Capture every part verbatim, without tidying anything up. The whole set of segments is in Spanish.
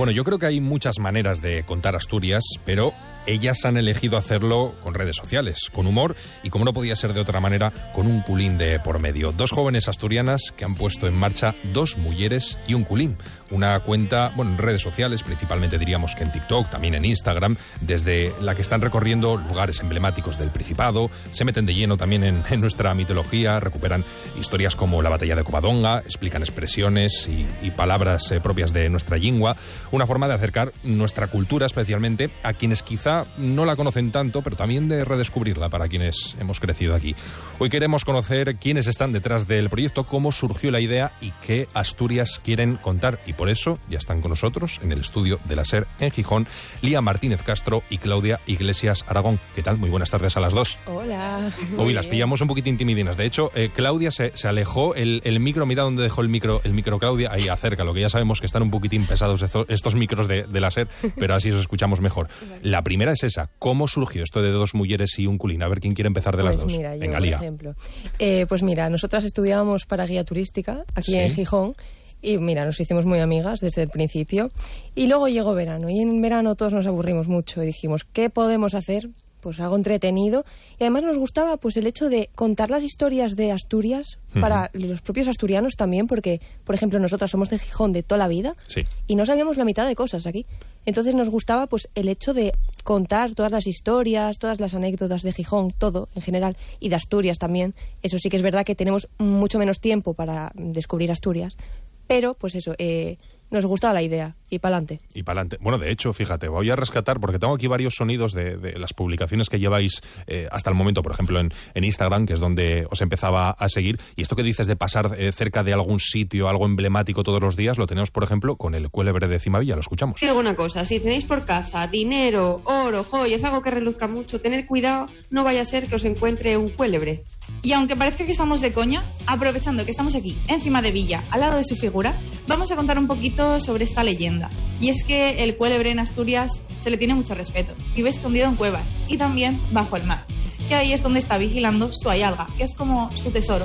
Bueno, yo creo que hay muchas maneras de contar Asturias, pero ellas han elegido hacerlo con redes sociales, con humor y, como no podía ser de otra manera, con un culín de por medio. Dos jóvenes asturianas que han puesto en marcha Dos Mulleres y un Culín. Una cuenta, bueno, en redes sociales, principalmente diríamos que en TikTok, también en Instagram, desde la que están recorriendo lugares emblemáticos del Principado, se meten de lleno también en, en nuestra mitología, recuperan historias como la batalla de Covadonga, explican expresiones y, y palabras eh, propias de nuestra lingua, una forma de acercar nuestra cultura especialmente a quienes quizá no la conocen tanto, pero también de redescubrirla para quienes hemos crecido aquí. Hoy queremos conocer quiénes están detrás del proyecto, cómo surgió la idea y qué Asturias quieren contar. Y por eso ya están con nosotros en el estudio de la SER en Gijón, Lía Martínez Castro y Claudia Iglesias Aragón. ¿Qué tal? Muy buenas tardes a las dos. Hola. Uy, las pillamos un poquitín timidinas. De hecho, eh, Claudia se, se alejó el, el micro. Mira dónde dejó el micro, el micro Claudia, ahí acerca, lo que ya sabemos que están un poquitín pesados estos, estos micros de, de la SER, pero así os escuchamos mejor. La primera es esa. ¿Cómo surgió esto de Dos Mulleres y un Culín? A ver quién quiere empezar de pues las dos. Mira, yo, Venga, por Lía. ejemplo. Eh, pues mira, nosotras estudiábamos para guía turística aquí ¿Sí? en Gijón. Y mira, nos hicimos muy amigas desde el principio. Y luego llegó verano. Y en verano todos nos aburrimos mucho. Y dijimos, ¿qué podemos hacer? Pues algo entretenido. Y además nos gustaba pues el hecho de contar las historias de Asturias uh-huh. para los propios asturianos también. Porque, por ejemplo, nosotras somos de Gijón de toda la vida. Sí. Y no sabíamos la mitad de cosas aquí. Entonces nos gustaba pues el hecho de contar todas las historias, todas las anécdotas de Gijón, todo en general, y de Asturias también. Eso sí que es verdad que tenemos mucho menos tiempo para descubrir Asturias. Pero, pues eso, eh, nos gustaba la idea. Y pa'lante. Y pa'lante. Bueno, de hecho, fíjate, voy a rescatar, porque tengo aquí varios sonidos de, de las publicaciones que lleváis eh, hasta el momento, por ejemplo, en, en Instagram, que es donde os empezaba a seguir. Y esto que dices de pasar eh, cerca de algún sitio, algo emblemático todos los días, lo tenemos, por ejemplo, con el Cuélebre de Cimavilla. Lo escuchamos. Digo una cosa, si tenéis por casa dinero, oro, joyas, algo que reluzca mucho, tener cuidado, no vaya a ser que os encuentre un cuélebre. Y aunque parezca que estamos de coña, aprovechando que estamos aquí, encima de Villa, al lado de su figura, vamos a contar un poquito sobre esta leyenda. Y es que el cuélebre en Asturias se le tiene mucho respeto. Vive escondido en cuevas y también bajo el mar, que ahí es donde está vigilando su ayalga, que es como su tesoro.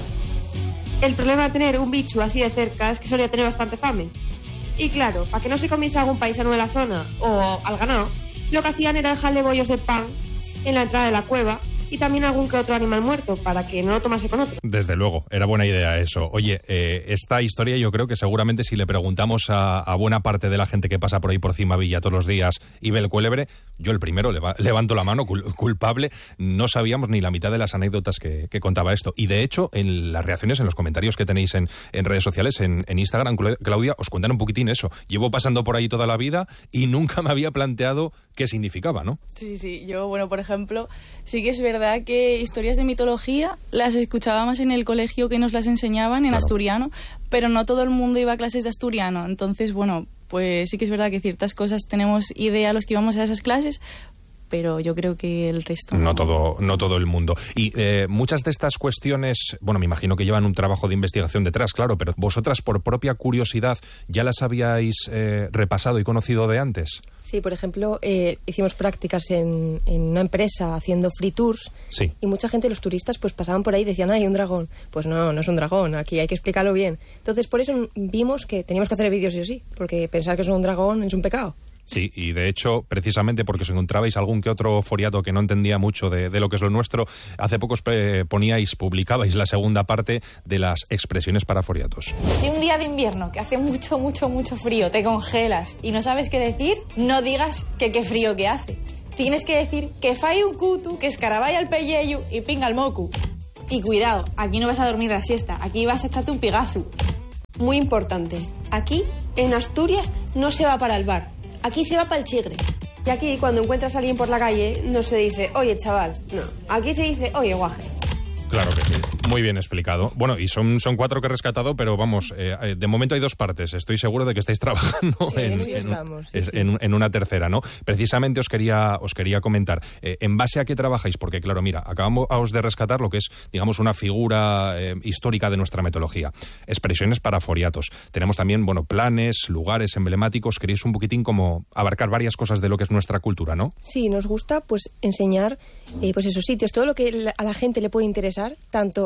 El problema de tener un bicho así de cerca es que solía tener bastante fame. Y claro, para que no se comiese algún paisano de la zona o al ganado, lo que hacían era dejarle bollos de pan en la entrada de la cueva y también algún que otro animal muerto para que no lo tomase con otro. Desde luego, era buena idea eso. Oye, eh, esta historia yo creo que seguramente si le preguntamos a, a buena parte de la gente que pasa por ahí por Cimavilla todos los días y ve el cuélebre, yo el primero leva, levanto la mano, cul, culpable, no sabíamos ni la mitad de las anécdotas que, que contaba esto. Y de hecho, en las reacciones, en los comentarios que tenéis en, en redes sociales, en, en Instagram, Claudia, os cuentan un poquitín eso. Llevo pasando por ahí toda la vida y nunca me había planteado qué significaba, ¿no? Sí, sí. Yo, bueno, por ejemplo, sí que es verdad que historias de mitología las escuchaba más en el colegio, que nos las enseñaban en claro. asturiano, pero no todo el mundo iba a clases de asturiano. Entonces, bueno, pues sí que es verdad que ciertas cosas tenemos idea los que íbamos a esas clases, pero yo creo que el resto no. No todo, no todo el mundo. Y eh, muchas de estas cuestiones, bueno, me imagino que llevan un trabajo de investigación detrás, claro, pero vosotras por propia curiosidad ya las habíais eh, repasado y conocido de antes. Sí, por ejemplo, eh, hicimos prácticas en, en una empresa haciendo free tours. Sí. Y mucha gente, los turistas, pues pasaban por ahí y decían, ¡ay, un dragón! Pues no, no es un dragón, aquí hay que explicarlo bien. Entonces, por eso vimos que teníamos que hacer vídeos sí o sí, porque pensar que es un dragón es un pecado. Sí, y de hecho, precisamente porque os encontrabais algún que otro foriato que no entendía mucho de, de lo que es lo nuestro, hace poco eh, poníais, publicabais la segunda parte de las expresiones para foriatos. Si un día de invierno, que hace mucho, mucho, mucho frío, te congelas y no sabes qué decir, no digas que qué frío que hace. Tienes que decir que fai un cutu, que escarabaya el pelleyu y pinga el mocu. Y cuidado, aquí no vas a dormir la siesta, aquí vas a echarte un pigazu. Muy importante, aquí, en Asturias, no se va para el bar. Aquí se va para el chigre. Y aquí, cuando encuentras a alguien por la calle, no se dice, oye, chaval. No, aquí se dice, oye, guaje. Claro que sí. Muy bien explicado. Bueno, y son, son cuatro que he rescatado, pero vamos, eh, de momento hay dos partes. Estoy seguro de que estáis trabajando sí, en, sí en, estamos, sí, en, sí. en, en una tercera, ¿no? Precisamente os quería, os quería comentar, eh, ¿en base a qué trabajáis? Porque, claro, mira, acabamos de rescatar lo que es, digamos, una figura eh, histórica de nuestra mitología. Expresiones para foriatos. Tenemos también, bueno, planes, lugares emblemáticos. Queréis un poquitín como abarcar varias cosas de lo que es nuestra cultura, ¿no? Sí, nos gusta, pues, enseñar, eh, pues, esos sitios, todo lo que a la gente le puede interesar, tanto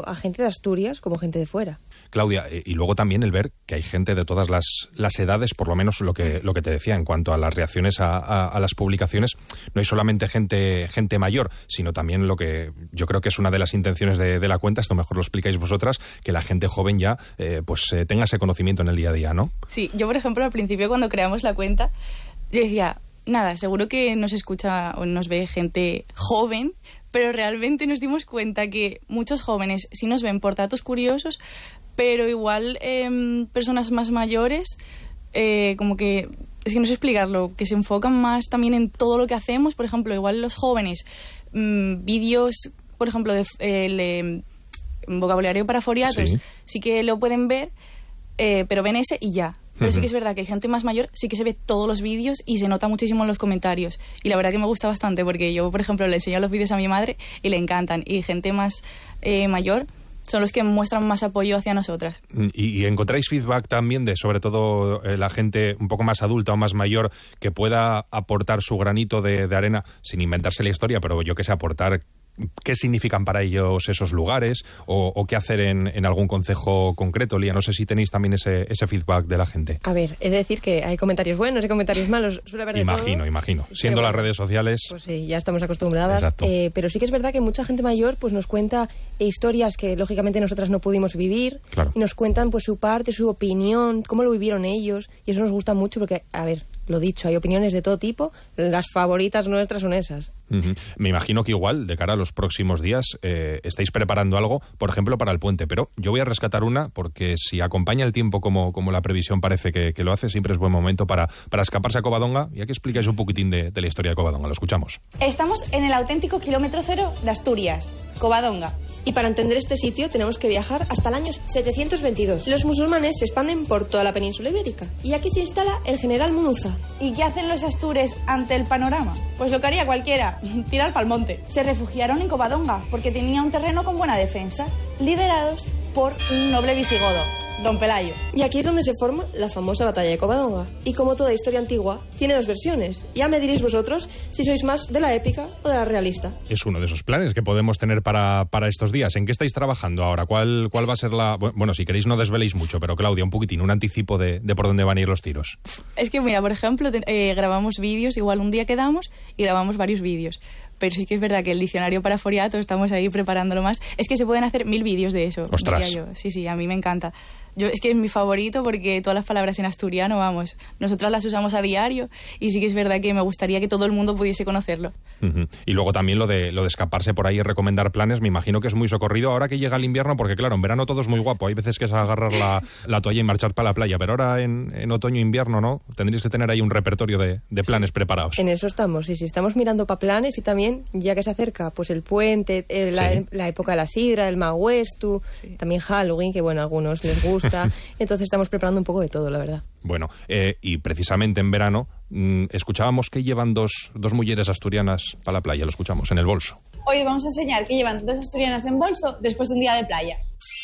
a gente de Asturias como gente de fuera. Claudia, y luego también el ver que hay gente de todas las, las edades, por lo menos lo que, lo que te decía en cuanto a las reacciones a, a, a las publicaciones, no hay solamente gente, gente mayor, sino también lo que yo creo que es una de las intenciones de, de la cuenta, esto mejor lo explicáis vosotras, que la gente joven ya eh, pues eh, tenga ese conocimiento en el día a día, ¿no? Sí, yo por ejemplo al principio cuando creamos la cuenta, yo decía, nada, seguro que nos escucha o nos ve gente joven, pero realmente nos dimos cuenta que muchos jóvenes sí nos ven por datos curiosos, pero igual eh, personas más mayores, eh, como que, es que no sé explicarlo, que se enfocan más también en todo lo que hacemos. Por ejemplo, igual los jóvenes, mmm, vídeos, por ejemplo, de eh, vocabulario para foriatos, sí. sí que lo pueden ver, eh, pero ven ese y ya. Pero uh-huh. sí que es verdad que hay gente más mayor, sí que se ve todos los vídeos y se nota muchísimo en los comentarios. Y la verdad que me gusta bastante porque yo, por ejemplo, le enseño los vídeos a mi madre y le encantan. Y gente más eh, mayor son los que muestran más apoyo hacia nosotras. ¿Y, y encontráis feedback también de, sobre todo, eh, la gente un poco más adulta o más mayor que pueda aportar su granito de, de arena, sin inventarse la historia, pero yo que sé, aportar qué significan para ellos esos lugares o, o qué hacer en, en algún concejo concreto? Lía, no sé si tenéis también ese, ese feedback de la gente. A ver, he de decir que hay comentarios buenos, hay comentarios malos, suele haber de Imagino, todo. imagino. Sí, Siendo bueno, las redes sociales... Pues sí, ya estamos acostumbradas. Eh, pero sí que es verdad que mucha gente mayor pues nos cuenta historias que lógicamente nosotras no pudimos vivir. Claro. Y nos cuentan pues su parte, su opinión, cómo lo vivieron ellos. Y eso nos gusta mucho porque, a ver, lo dicho, hay opiniones de todo tipo. Las favoritas nuestras son esas. Uh-huh. Me imagino que igual, de cara a los próximos días, eh, estáis preparando algo, por ejemplo, para el puente. Pero yo voy a rescatar una, porque si acompaña el tiempo como, como la previsión parece que, que lo hace, siempre es buen momento para, para escaparse a Covadonga. Y aquí explicáis un poquitín de, de la historia de Covadonga. Lo escuchamos. Estamos en el auténtico kilómetro cero de Asturias, Covadonga. Y para entender este sitio tenemos que viajar hasta el año setecientos veintidós. Los musulmanes se expanden por toda la península ibérica. Y aquí se instala el general Munuza. ¿Y qué hacen los astures ante el panorama? Pues lo que haría cualquiera, tirar pa'l monte. Se refugiaron en Covadonga porque tenía un terreno con buena defensa, liderados por un noble visigodo, Don Pelayo. Y aquí es donde se forma la famosa batalla de Covadonga. Y como toda historia antigua, tiene dos versiones. Ya me diréis vosotros si sois más de la épica o de la realista. Es uno de esos planes que podemos tener para, para estos días. ¿En qué estáis trabajando ahora? ¿Cuál, cuál va a ser la...? Bueno, si queréis no desveléis mucho, pero Claudia, un poquitín, un anticipo de, de por dónde van a ir los tiros. Es que, mira, por ejemplo, te, eh, grabamos vídeos, igual un día quedamos y grabamos varios vídeos. Pero sí que es verdad que el diccionario para foriato estamos ahí preparándolo más. Es que se pueden hacer mil vídeos de eso. ¡Ostras! Yo. Sí, sí, a mí me encanta. Yo, es que es mi favorito porque todas las palabras en asturiano, vamos, nosotras las usamos a diario y sí que es verdad que me gustaría que todo el mundo pudiese conocerlo. Uh-huh. Y luego también lo de lo de escaparse por ahí y recomendar planes, me imagino que es muy socorrido ahora que llega el invierno, porque claro, en verano todo es muy guapo, hay veces que es agarrar la, la toalla y marchar para la playa, pero ahora en, en otoño e invierno, ¿no? Tendréis que tener ahí un repertorio de, de planes sí. preparados. En eso estamos, sí, sí, estamos mirando para planes y también, ya que se acerca, pues el puente, el, la, sí. la época de la sidra, el Mahuestu, sí. también Halloween, que bueno, a algunos les gusta, entonces estamos preparando un poco de todo, la verdad. Bueno, eh, y precisamente en verano mmm, escuchábamos que llevan dos, dos mujeres asturianas para la playa, lo escuchamos, en el bolso. Hoy vamos a enseñar que llevan dos asturianas en bolso después de un día de playa.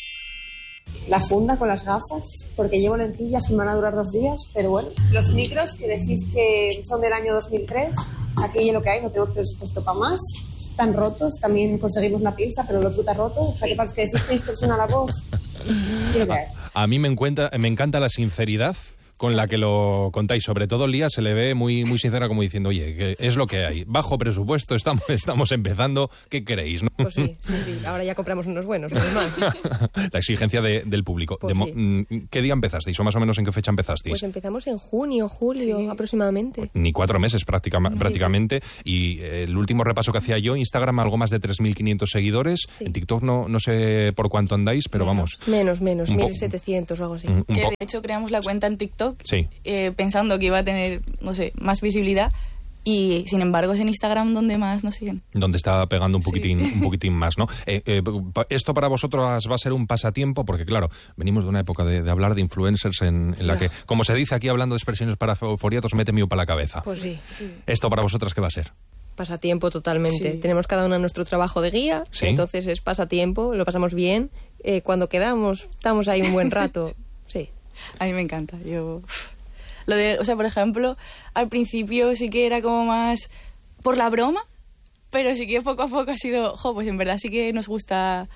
La funda con las gafas, porque llevo lentillas que me van a durar dos días, pero bueno. Los micros, que decís que son del año dos mil tres, aquí es lo que hay, no tenemos presupuesto para más. Están rotos, también conseguimos la pinza, pero el otro está roto, o sea que para que decís que distorsiona la voz. Y lo que hay. A mí me, encuentra, me encanta la sinceridad con la que lo contáis. Sobre todo Lía se le ve muy muy sincera, como diciendo, oye, que es lo que hay. Bajo presupuesto, estamos, estamos empezando, ¿qué queréis? ¿No? Pues sí, sí, sí. Ahora ya compramos unos buenos, normal. La exigencia de, del público. Pues de, sí. ¿Qué día empezasteis? ¿O más o menos en qué fecha empezasteis? Pues empezamos en junio, julio, sí. aproximadamente. Ni cuatro meses práctica, sí, prácticamente. Sí. Y eh, el último repaso que hacía yo, Instagram algo más de tres mil quinientos seguidores. Sí. En TikTok no, no sé por cuánto andáis, pero menos. vamos. Menos, menos, mil setecientos o algo así. Un, un que de hecho creamos la cuenta en TikTok. Sí. Eh, pensando que iba a tener, no sé, más visibilidad y sin embargo es en Instagram donde más nos siguen. Donde está pegando un poquitín, sí. un poquitín más, ¿no? Eh, eh, ¿Esto para vosotros va a ser un pasatiempo? Porque claro, venimos de una época de, de hablar de influencers en, en la que, como se dice aquí hablando de expresiones para foriatos, mete mío para la cabeza. Pues sí, sí. ¿Esto para vosotras qué va a ser? Pasatiempo totalmente. Sí. Tenemos cada una nuestro trabajo de guía, ¿Sí? entonces es pasatiempo, lo pasamos bien. Eh, cuando quedamos, estamos ahí un buen rato. Sí. A mí me encanta. Yo... Lo de, o sea, por ejemplo, al principio sí que era como más por la broma, pero sí que poco a poco ha sido, jo, pues en verdad sí que nos gusta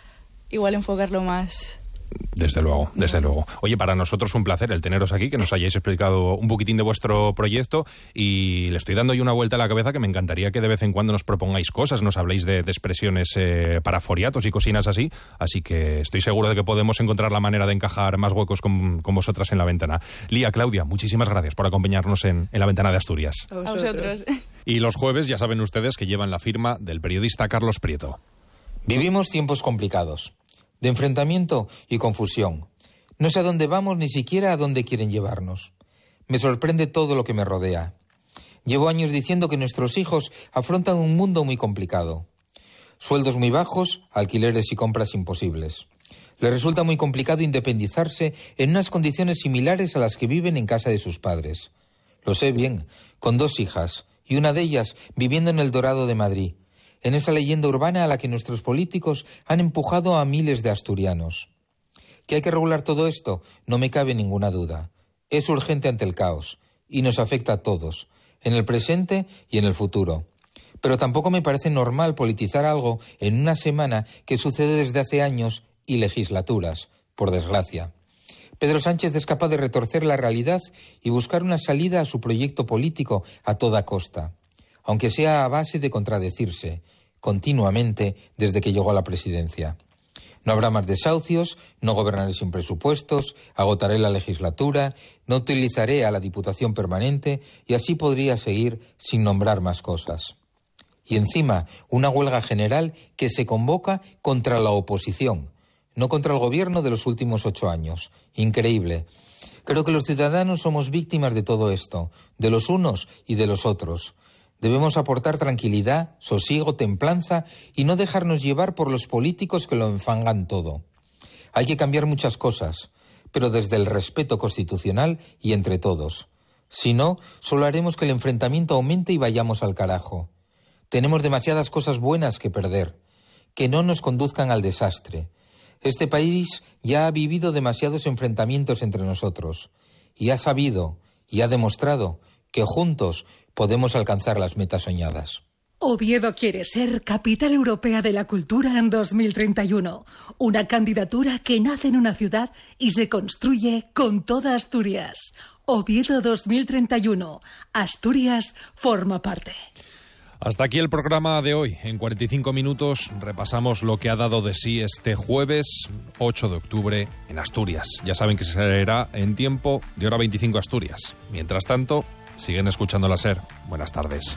igual enfocarlo más. Desde luego, desde luego. Oye, para nosotros un placer el teneros aquí, que nos hayáis explicado un poquitín de vuestro proyecto, y le estoy dando yo una vuelta a la cabeza que me encantaría que de vez en cuando nos propongáis cosas, nos habléis de, de expresiones eh, paraforiatos y cosinas así, así que estoy seguro de que podemos encontrar la manera de encajar más huecos con, con vosotras en La Ventana. Lía, Claudia, muchísimas gracias por acompañarnos en, en La Ventana de Asturias. A vosotros. Y los jueves ya saben ustedes que llevan la firma del periodista Carlos Prieto. Vivimos tiempos complicados, de enfrentamiento y confusión. No sé a dónde vamos, ni siquiera a dónde quieren llevarnos. Me sorprende todo lo que me rodea. Llevo años diciendo que nuestros hijos afrontan un mundo muy complicado. Sueldos muy bajos, alquileres y compras imposibles. Les resulta muy complicado independizarse en unas condiciones similares a las que viven en casa de sus padres. Lo sé bien, con dos hijas, y una de ellas viviendo en el Dorado de Madrid, en esa leyenda urbana a la que nuestros políticos han empujado a miles de asturianos. ¿Que hay que regular todo esto? No me cabe ninguna duda. Es urgente ante el caos, y nos afecta a todos, en el presente y en el futuro. Pero tampoco me parece normal politizar algo en una semana que sucede desde hace años y legislaturas, por desgracia. Pedro Sánchez es capaz de retorcer la realidad y buscar una salida a su proyecto político a toda costa, aunque sea a base de contradecirse continuamente desde que llegó a la presidencia. No habrá más desahucios, no gobernaré sin presupuestos, agotaré la legislatura, no utilizaré a la Diputación Permanente, y así podría seguir sin nombrar más cosas. Y encima, una huelga general que se convoca contra la oposición, no contra el gobierno de los últimos ocho años. Increíble. Creo que los ciudadanos somos víctimas de todo esto, de los unos y de los otros. Debemos aportar tranquilidad, sosiego, templanza y no dejarnos llevar por los políticos que lo enfangan todo. Hay que cambiar muchas cosas, pero desde el respeto constitucional y entre todos. Si no, solo haremos que el enfrentamiento aumente y vayamos al carajo. Tenemos demasiadas cosas buenas que perder, que no nos conduzcan al desastre. Este país ya ha vivido demasiados enfrentamientos entre nosotros y ha sabido y ha demostrado que juntos podemos alcanzar las metas soñadas. Oviedo quiere ser Capital Europea de la Cultura en dos mil treinta y uno. Una candidatura que nace en una ciudad y se construye con toda Asturias. Oviedo dos mil treinta y uno. Asturias forma parte. Hasta aquí el programa de hoy. En cuarenta y cinco minutos repasamos lo que ha dado de sí este jueves ocho de octubre en Asturias. Ya saben que será en tiempo de hora veinticinco Asturias. Mientras tanto, siguen escuchando la SER. Buenas tardes.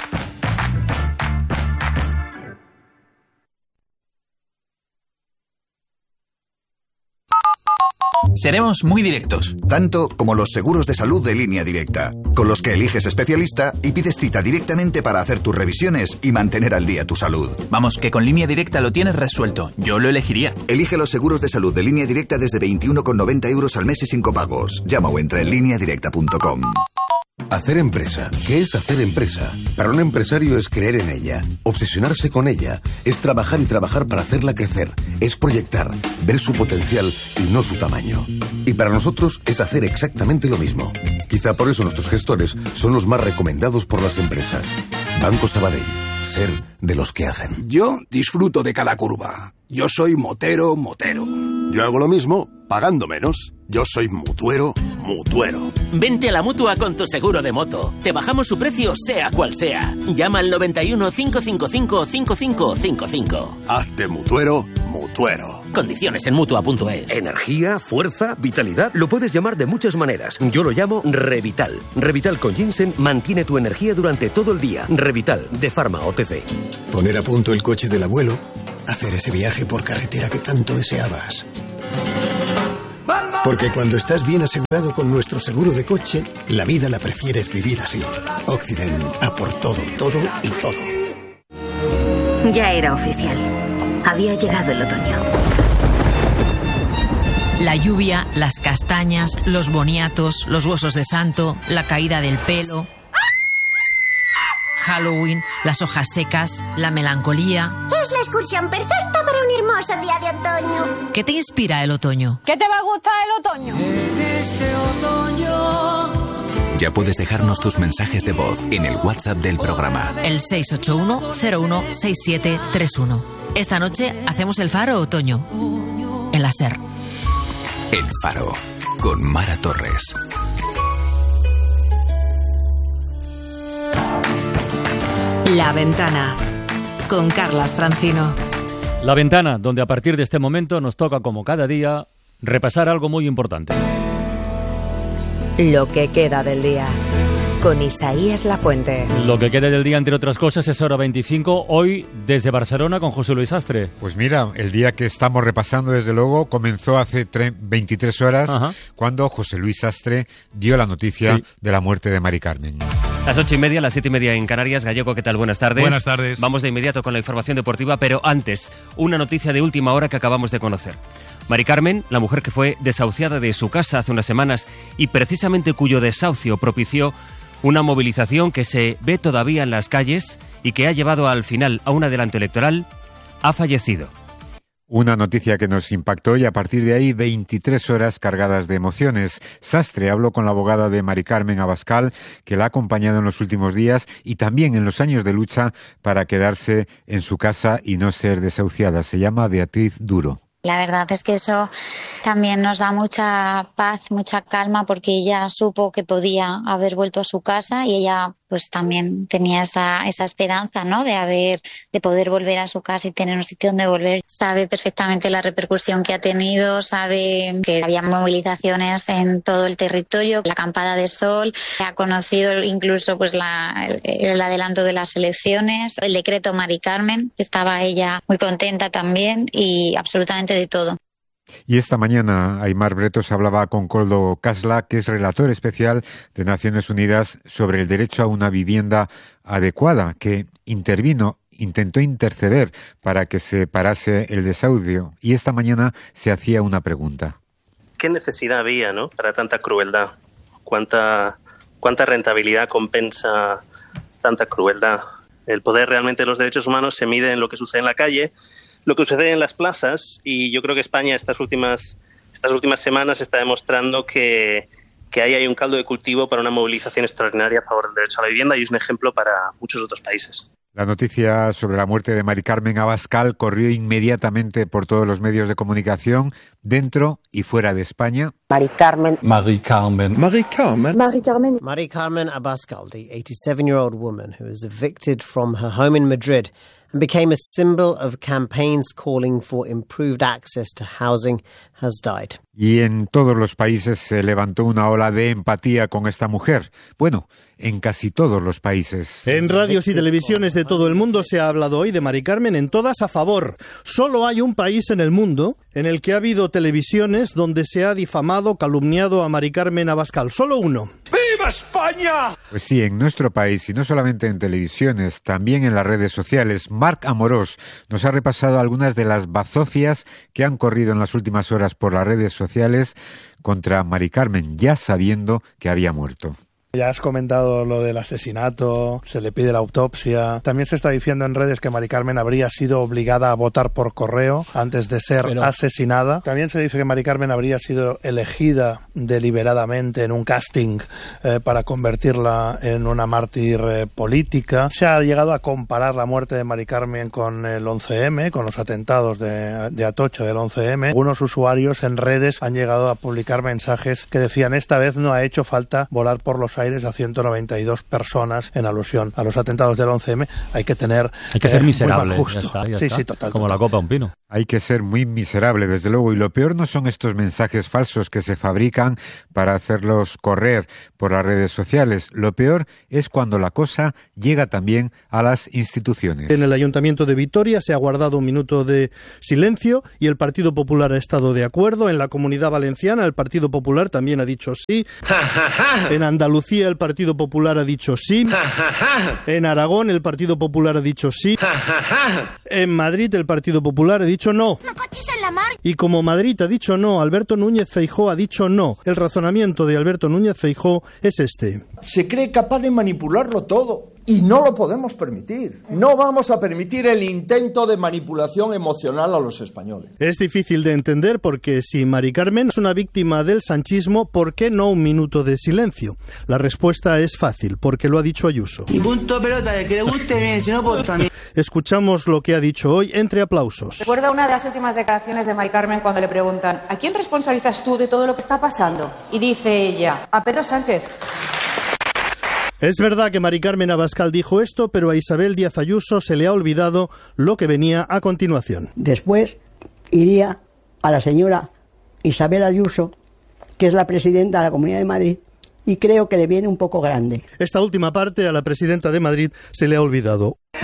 Seremos muy directos. Tanto como los seguros de salud de Línea Directa, con los que eliges especialista y pides cita directamente para hacer tus revisiones y mantener al día tu salud. Vamos, que con Línea Directa lo tienes resuelto. Yo lo elegiría. Elige los seguros de salud de Línea Directa desde veintiuno con noventa euros al mes y sin copagos. Llama o entra en línea directa punto com. Hacer empresa. ¿Qué es hacer empresa? Para un empresario es creer en ella, obsesionarse con ella, es trabajar y trabajar para hacerla crecer, es proyectar, ver su potencial y no su tamaño. Y para nosotros es hacer exactamente lo mismo. Quizá por eso nuestros gestores son los más recomendados por las empresas. Banco Sabadell. Ser de los que hacen. Yo disfruto de cada curva. Yo soy motero, motero. Yo hago lo mismo, pagando menos. Yo soy mutuero, mutuero. Vente a la Mutua con tu seguro de moto. Te bajamos su precio sea cual sea. Llama al noventa y uno, cinco cinco cinco, cinco cinco cinco cinco. Hazte mutuero, mutuero. Condiciones en Mutua punto es. Energía, fuerza, vitalidad. Lo puedes llamar de muchas maneras. Yo lo llamo Revital. Revital con ginseng mantiene tu energía durante todo el día. Revital, de Pharma O T C. Poner a punto el coche del abuelo. Hacer ese viaje por carretera que tanto deseabas. Porque cuando estás bien asegurado con nuestro seguro de coche, la vida la prefieres vivir así. Occident, a por todo, todo y todo. Ya era oficial. Había llegado el otoño. La lluvia, las castañas, los boniatos, los huesos de santo, la caída del pelo, Halloween, las hojas secas, la melancolía. Es la excursión perfecta para un hermoso día de otoño. ¿Qué te inspira el otoño? ¿Qué te va a gustar el otoño? En este otoño. Ya puedes dejarnos tus mensajes de voz en el WhatsApp del programa. El seis ocho uno, cero uno, seis siete tres uno. Esta noche hacemos el Faro otoño. En la SER. El Faro, con Mara Torres. La Ventana, con Carlas Francino. La Ventana, donde a partir de este momento nos toca, como cada día, repasar algo muy importante. Lo que queda del día, con Isaías Lafuente. Lo que queda del día, entre otras cosas, es hora veinticinco, hoy desde Barcelona con José Luis Astre. Pues mira, el día que estamos repasando, desde luego, comenzó hace veintitrés horas, Ajá. cuando José Luis Astre dio la noticia sí. de la muerte de Mari Carmen. Las ocho y media, las siete y media en Canarias. Gallego, ¿qué tal? Buenas tardes. Buenas tardes. Vamos de inmediato con la información deportiva, pero antes, una noticia de última hora que acabamos de conocer. Mari Carmen, la mujer que fue desahuciada de su casa hace unas semanas y precisamente cuyo desahucio propició una movilización que se ve todavía en las calles y que ha llevado al final a un adelanto electoral, ha fallecido. Una noticia que nos impactó y a partir de ahí veintitrés horas cargadas de emociones. Sastre habló con la abogada de Mari Carmen Abascal, que la ha acompañado en los últimos días y también en los años de lucha para quedarse en su casa y no ser desahuciada. Se llama Beatriz Duro. La verdad es que eso también nos da mucha paz, mucha calma, porque ella supo que podía haber vuelto a su casa y ella pues también tenía esa, esa esperanza, ¿no? De haber, de poder volver a su casa y tener un sitio donde volver. Sabe perfectamente la repercusión que ha tenido, sabe que había movilizaciones en todo el territorio, la acampada de sol, ha conocido incluso pues la, el, el adelanto de las elecciones, el decreto Mari Carmen, que estaba ella muy contenta también y absolutamente de todo. Y esta mañana Aimar Bretos hablaba con Koldo Casla, que es relator especial de Naciones Unidas sobre el derecho a una vivienda adecuada, que intervino, intentó interceder para que se parase el desahucio. Y esta mañana se hacía una pregunta. ¿Qué necesidad había, ¿no?, para tanta crueldad? ¿Cuánta, cuánta rentabilidad compensa tanta crueldad? El poder realmente de los derechos humanos se mide en lo que sucede en la calle, lo que sucede en las plazas, y yo creo que España estas últimas estas últimas semanas está demostrando que, que ahí hay un caldo de cultivo para una movilización extraordinaria a favor del derecho a la vivienda y es un ejemplo para muchos otros países. La noticia sobre la muerte de Mari Carmen Abascal corrió inmediatamente por todos los medios de comunicación, dentro y fuera de España. Mari Carmen. Mari Carmen. Mari Carmen. Mari Carmen. Mari Carmen Abascal, the eighty-seven-year-old woman who was evicted from her home in Madrid and became a symbol of campaigns calling for improved access to housing, has died. Y en todos los países se levantó una ola de empatía con esta mujer. Bueno, en casi todos los países. En radios y televisiones de todo el mundo se ha hablado hoy de Mari Carmen, en todas a favor. Solo hay un país en el mundo en el que ha habido televisiones donde se ha difamado, calumniado a Mari Carmen Abascal. Solo uno. ¡Viva España! Pues sí, en nuestro país, y no solamente en televisiones, también en las redes sociales. Marc Amorós nos ha repasado algunas de las bazofias que han corrido en las últimas horas por las redes sociales contra Mari Carmen, ya sabiendo que había muerto. Ya has comentado lo del asesinato, se le pide la autopsia. También se está diciendo en redes que Mari Carmen habría sido obligada a votar por correo antes de ser Pero... asesinada. También se dice que Mari Carmen habría sido elegida deliberadamente en un casting eh, para convertirla en una mártir eh, política. Se ha llegado a comparar la muerte de Mari Carmen con el once eme, con los atentados de, de Atocha del once eme. Algunos usuarios en redes han llegado a publicar mensajes que decían: esta vez no ha hecho falta volar por los aires a ciento noventa y dos personas, en alusión a los atentados del once eme. Hay que tener hay que ser eh, miserable, justo. Ya está, ya sí, está. sí, total, como total. la copa a un pino. Hay que ser muy miserable, desde luego, y lo peor no son estos mensajes falsos que se fabrican para hacerlos correr por las redes sociales. Lo peor es cuando la cosa llega también a las instituciones. En el Ayuntamiento de Vitoria se ha guardado un minuto de silencio y el Partido Popular ha estado de acuerdo. En la Comunidad Valenciana el Partido Popular también ha dicho sí. En Andalucía el Partido Popular ha dicho sí. En Aragón el Partido Popular ha dicho sí. En Madrid el Partido Popular ha dicho no. Y como Madrid ha dicho no, Alberto Núñez Feijóo ha dicho no. El razonamiento de Alberto Núñez Feijóo es este. Se cree capaz de manipularlo todo. Y no lo podemos permitir. No vamos a permitir el intento de manipulación emocional a los españoles. Es difícil de entender porque si Mari Carmen es una víctima del sanchismo, ¿por qué no un minuto de silencio? La respuesta es fácil, porque lo ha dicho Ayuso. Y punto pelota, el que le guste bien, si no, pues también. Escuchamos lo que ha dicho hoy entre aplausos. Recuerda una de las últimas declaraciones de Mari Carmen cuando le preguntan ¿a quién responsabilizas tú de todo lo que está pasando? Y dice ella, a Pedro Sánchez. Es verdad que Mari Carmen Abascal dijo esto, pero a Isabel Díaz Ayuso se le ha olvidado lo que venía a continuación. Después iría a la señora Isabel Ayuso, que es la presidenta de la Comunidad de Madrid, y creo que le viene un poco grande. Esta última parte a la presidenta de Madrid se le ha olvidado.